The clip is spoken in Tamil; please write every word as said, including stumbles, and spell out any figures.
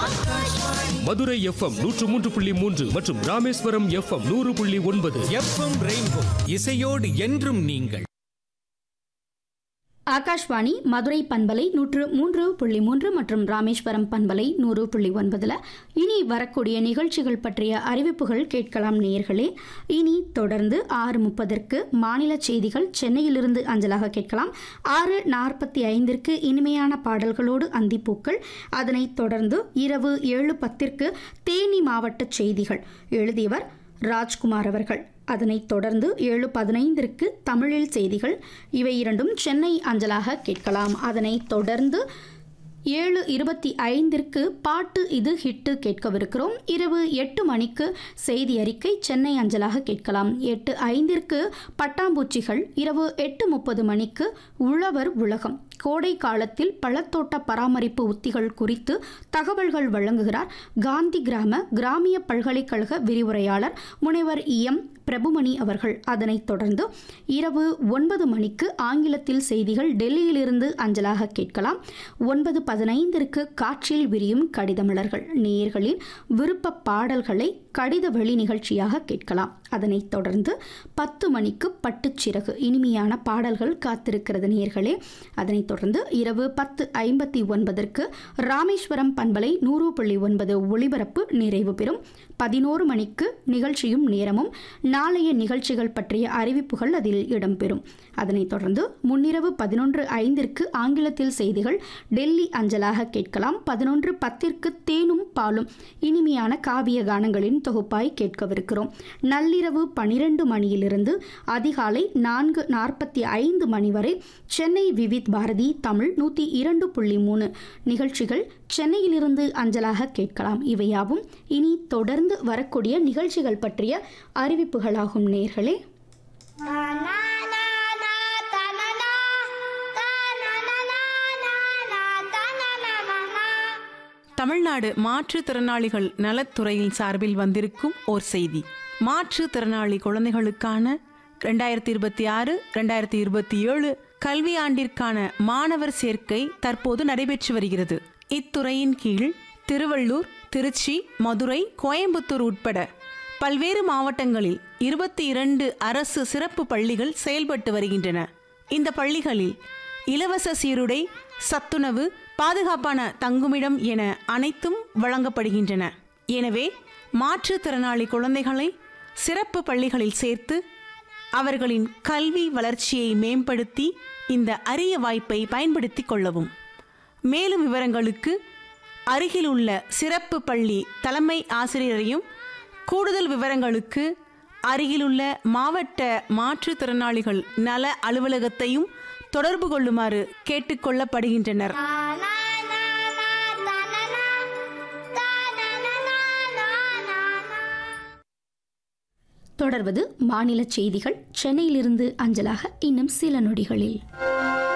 மதுரை எஃப்எம் நூற்று மூன்று புள்ளி மூன்று மற்றும் ராமேஸ்வரம் எஃப்எம் நூறு புள்ளி ஒன்பது. எஃப்எம் ரெயின்போ இசையோடு என்றும் நீங்கள். ஆகாஷ்வாணி மதுரை பண்பலை நூற்று மூன்று புள்ளி மூன்று மற்றும் ராமேஸ்வரம் பண்பலை நூறு புள்ளி ஒன்பதுல இனி வரக்கூடிய நிகழ்ச்சிகள் பற்றிய அறிவிப்புகள் கேட்கலாம் நேயர்களே. இனி தொடர்ந்து ஆறு முப்பதற்கு மாநில செய்திகள் சென்னையிலிருந்து அஞ்சலாக கேட்கலாம். ஆறு நாற்பத்தி ஐந்திற்கு இனிமையான பாடல்களோடு அந்திப்பூக்கள். அதனைத் தொடர்ந்து இரவு ஏழு பத்திற்கு தேனி மாவட்ட செய்திகள் எழுதியவர் ராஜ்குமார் அவர்கள். அதனைத் தொடர்ந்து ஏழு பதினைந்திற்கு தமிழில் செய்திகள். இவை இரண்டும் சென்னை அஞ்சலாக கேட்கலாம். அதனைத் தொடர்ந்து ஏழு இருபத்தி ஐந்திற்கு பாட்டு இது ஹிட்டு கேட்கவிருக்கிறோம். இரவு எட்டு மணிக்கு செய்தி அறிக்கை சென்னை அஞ்சலாக கேட்கலாம். எட்டு ஐந்திற்கு பட்டாம்பூச்சிகள். இரவு எட்டு முப்பது மணிக்கு உழவர் உலகம். கோடை காலத்தில் பழத்தோட்ட பராமரிப்பு உத்திகள் குறித்து தகவல்கள் வழங்குகிறார் காந்தி கிராம கிராமிய பல்கலைக்கழக விரிவுரையாளர் முனைவர் எம் பிரபுமணி அவர்கள். அதனைத் தொடர்ந்து இரவு ஒன்பது மணிக்கு ஆங்கிலத்தில் செய்திகள் டெல்லியிலிருந்து அஞ்சலாக கேட்கலாம். ஒன்பது பதினைந்திற்கு காற்றில் விரியும் கடிதமலர்கள் நேயர்களின் விருப்ப பாடல்களை கடித வெளி நிகழ்ச்சியாக கேட்கலாம். அதனைத் தொடர்ந்து பத்து மணிக்கு பட்டுச்சிறகு இனிமையான பாடல்கள் காத்திருக்கிறது நேயர்களே. அதனைத் தொடர்ந்து இரவு பத்து ஐம்பத்தி ஒன்பதற்கு ராமேஸ்வரம் பண்பலை நூறு புள்ளி ஒன்பது ஒளிபரப்பு நிறைவு பெறும். பதினோரு மணிக்கு நிகழ்ச்சியும் நேரமும் நாளைய நிகழ்ச்சிகள் பற்றிய அறிவிப்புகள் அதில் இடம்பெறும். அதனைத் தொடர்ந்து முன்னிரவு பதினொன்று ஐந்திற்கு ஆங்கிலத்தில் செய்திகள் டெல்லி அஞ்சலாக கேட்கலாம். பதினொன்று பத்திற்கு தேனும் பாலும் இனிமையான காவிய கானங்களின் தொகுப்பாய் கேட்கவிருக்கிறோம். நள்ளிரவு பனிரெண்டு மணியிலிருந்து அதிகாலை நான்கு நாற்பத்தி ஐந்து மணி வரை சென்னை விவித் பாரதி தமிழ் நூற்றி இரண்டு புள்ளி மூணு நிகழ்ச்சிகள் சென்னையிலிருந்து அஞ்சலாக கேட்கலாம். இவையாவும் இனி தொடர்ந்து வரக்கூடிய நிகழ்ச்சிகள் பற்றிய அறிவிப்புகளாகும் நேர்களே. தமிழ்நாடு மாற்றுத்திறனாளிகள் நலத்துறையின் சார்பில் வந்திருக்கும் ஓர் செய்தி. மாற்றுத்திறனாளி குழந்தைகளுக்கான ரெண்டாயிரத்தி இருபத்தி ஆறு ரெண்டாயிரத்தி இருபத்தி ஏழு கல்வியாண்டிற்கான மாணவர் சேர்க்கை தற்போது நடைபெற்று வருகிறது. இத்துறையின் கீழ் திருவள்ளூர், திருச்சி, மதுரை, கோயம்புத்தூர் உட்பட பல்வேறு மாவட்டங்களில் இருபத்தி இரண்டு அரசு சிறப்பு பள்ளிகள் செயல்பட்டு வருகின்றன. இந்த பள்ளிகளில் இலவச சீருடை, சத்துணவு, பாதுகாப்பான தங்குமிடம் என அனைத்தும் வழங்கப்படுகின்றன. எனவே மாற்றுத்திறனாளி குழந்தைகளை சிறப்பு பள்ளிகளில் சேர்த்து அவர்களின் கல்வி வளர்ச்சியை மேம்படுத்தி இந்த அரிய வாய்ப்பை பயன்படுத்திக் கொள்ளவும். மேலும் விவரங்களுக்கு அருகில் உள்ள சிறப்பு பள்ளி தலைமை ஆசிரியரையும், கூடுதல் விவரங்களுக்கு அருகிலுள்ள மாவட்ட மாற்றுத்திறனாளிகள் நல அலுவலகத்தையும் தொடர்பு கொள்ளுமாறு கேட்டுக்கொள்ளப்படுகின்றனர். தொடர்வது மாநில செய்திகள் சென்னையிலிருந்து அஞ்சலாக இன்னும் சில நொடிகளில்.